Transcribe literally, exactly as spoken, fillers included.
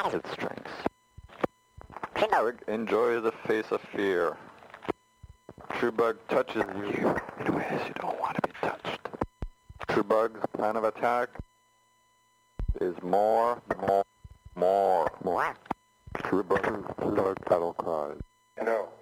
its strengths. Trubug enjoys the face of fear. Trubug touches you in ways you don't want to be touched. Trubug's plan of attack is more, more, more. More. Trubug's battle cry. No.